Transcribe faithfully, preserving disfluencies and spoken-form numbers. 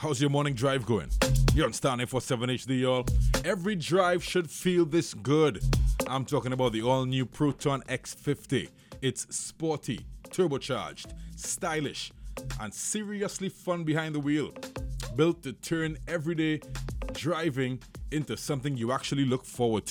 How's your morning drive going? You're on Star nine forty-seven H D, y'all. Every drive should feel this good. I'm talking about the all-new Proton X fifty. It's sporty, turbocharged, stylish, and seriously fun behind the wheel. Built to turn everyday driving into something you actually look forward to.